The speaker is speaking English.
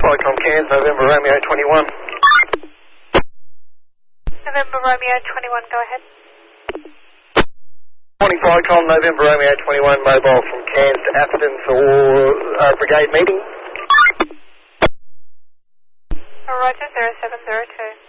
Flycom Cairns, November Romeo 21. November Romeo 21, go ahead. Morning Flycom, November Romeo 21, mobile from Cairns to Atherton for brigade meeting. Roger, 0702.